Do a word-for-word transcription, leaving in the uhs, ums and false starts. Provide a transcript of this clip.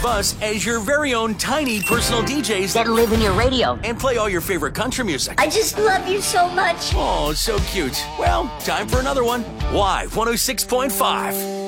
of us as your very own tiny personal D Js that live in your radio and play all your favorite country music. I just love you so much. Oh, so cute. Well, time for another one. Y one oh six point five.